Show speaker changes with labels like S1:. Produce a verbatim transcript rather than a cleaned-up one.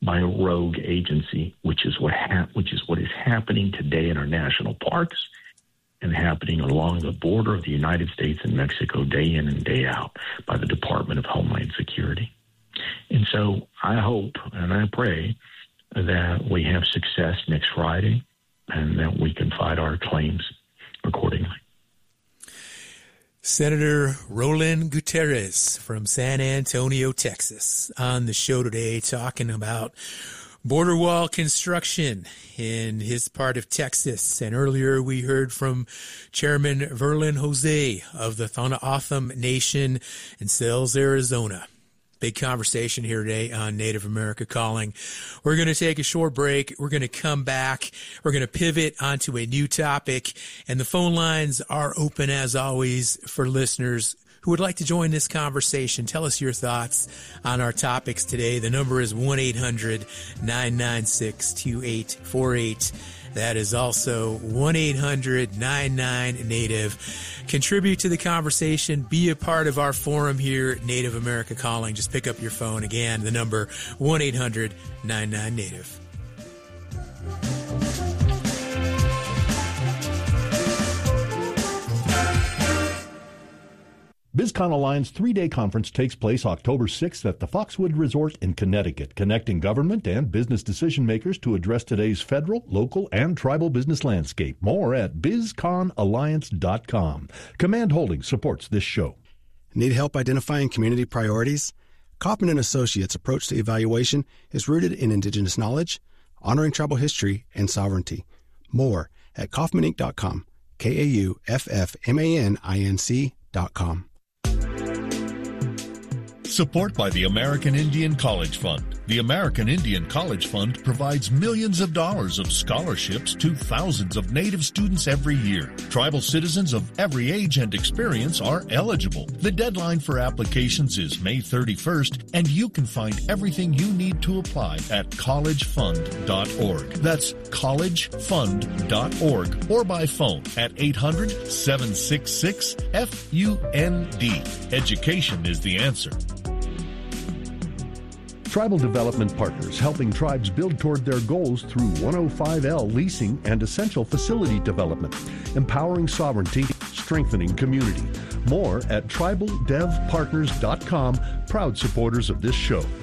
S1: by a rogue agency, which is what ha- which is what is happening today in our national parks and happening along the border of the United States and Mexico day in and day out by the Department of Homeland Security. And so I hope and I pray that we have success next Friday and that we can fight our claims accordingly.
S2: Senator Roland Gutierrez from San Antonio, Texas, on the show today talking about border wall construction in his part of Texas. And earlier we heard from Chairman Verlin Jose of the Tohono Nation in Sells, Arizona. Big conversation here today on Native America Calling. We're going to take a short break. We're going to come back. We're going to pivot onto a new topic. And the phone lines are open, as always, for listeners who would like to join this conversation. Tell us your thoughts on our topics today. The number is one eight hundred nine nine six two eight four eight. That is also one eight hundred nine nine Native. Contribute to the conversation. Be a part of our forum here, Native America Calling. Just pick up your phone. Again, the number one eight hundred nine nine Native.
S3: BizCon Alliance three-day conference takes place October sixth at the Foxwood Resort in Connecticut, connecting government and business decision makers to address today's federal, local, and tribal business landscape. More at biz con alliance dot com. Command Holdings supports this show.
S4: Need help identifying community priorities? Kaufman and Associates' approach to evaluation is rooted in indigenous knowledge, honoring tribal history, and sovereignty. More at kaufman inc dot com. K A U F F M A N I N C dot com.
S5: Support by the American Indian College Fund. The American Indian College Fund provides millions of dollars of scholarships to thousands of Native students every year. Tribal citizens of every age and experience are eligible. The deadline for applications is May thirty-first, and you can find everything you need to apply at college fund dot org. That's college fund dot org or by phone at eight hundred seven six six F U N D. Education is the answer.
S3: Tribal Development Partners, helping tribes build toward their goals through one oh five L leasing and essential facility development, empowering sovereignty, strengthening community. More at tribal dev partners dot com, proud supporters of this show.